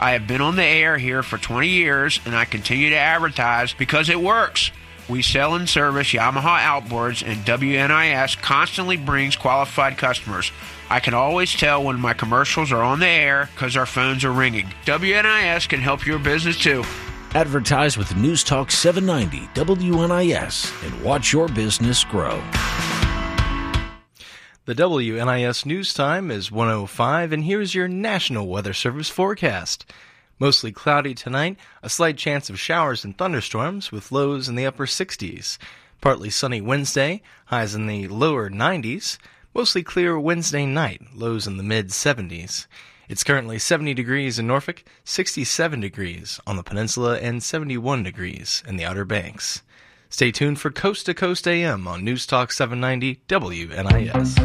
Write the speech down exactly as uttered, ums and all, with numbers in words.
I have been on the air here for twenty years, and I continue to advertise because it works. We sell and service Yamaha outboards, and W N I S constantly brings qualified customers. I can always tell when my commercials are on the air because our phones are ringing. W N I S can help your business too. Advertise with News Talk seven ninety W N I S and watch your business grow. The W N I S News Time is one oh five, and here's your National Weather Service forecast. Mostly cloudy tonight, a slight chance of showers and thunderstorms with lows in the upper sixties. Partly sunny Wednesday, highs in the lower nineties. Mostly clear Wednesday night, lows in the mid-seventies. It's currently seventy degrees in Norfolk, sixty-seven degrees on the peninsula, and seventy-one degrees in the Outer Banks. Stay tuned for Coast to Coast A M on News Talk seven ninety W N I S.